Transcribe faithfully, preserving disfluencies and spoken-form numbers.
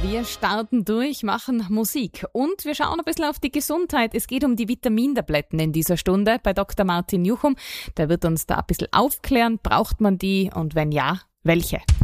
Wir starten durch, machen Musik und wir schauen ein bisschen auf die Gesundheit. Es geht um die Vitamintabletten in dieser Stunde bei Doktor Martin Juchum. Der wird uns da ein bisschen aufklären. Braucht man die und wenn ja, welche?